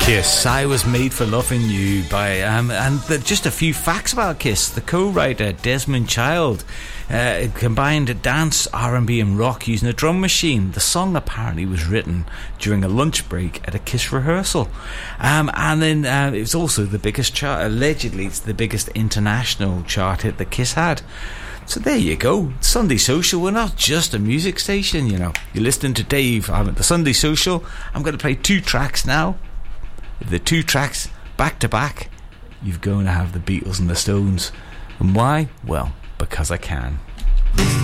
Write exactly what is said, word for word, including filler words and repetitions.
Kiss, I Was Made for Loving You by um, and the, just a few facts about Kiss. The co-writer Desmond Child uh, combined dance, R and B and rock using a drum machine. The song apparently was written during a lunch break at a Kiss rehearsal, um, and then uh, it was also the biggest chart. Allegedly, it's the biggest international chart hit that Kiss had. So there you go, Sunday Social. We're not just a music station, you know. You're listening to Dave. I'm at the Sunday Social. I'm going to play two tracks now. The two tracks back to back, you're going to have the Beatles and the Stones. And why? Well, because I can.